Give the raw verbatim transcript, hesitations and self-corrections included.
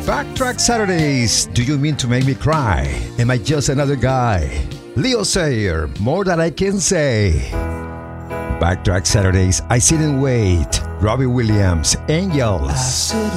Backtrack Saturdays. Do you mean to make me cry? Am I just another guy? Leo Sayer, more than I can say. Backtrack Saturdays. I sit and wait. Robbie Williams, Angels. I sit